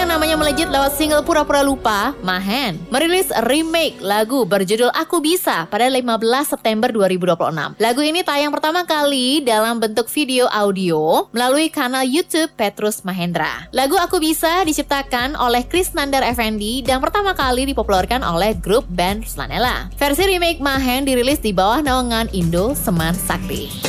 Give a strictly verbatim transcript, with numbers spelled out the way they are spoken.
yang namanya melejit lewat single Pura-Pura Lupa, Mahen merilis remake lagu berjudul Aku Bisa pada lima belas September dua ribu dua puluh enam. Lagu ini tayang pertama kali dalam bentuk video audio melalui kanal YouTube Petrus Mahendra. Lagu Aku Bisa diciptakan oleh Krisnandar Effendi dan pertama kali dipopulerkan oleh grup band Slanella. Versi remake Mahen dirilis di bawah naungan Indo Seman Sakti.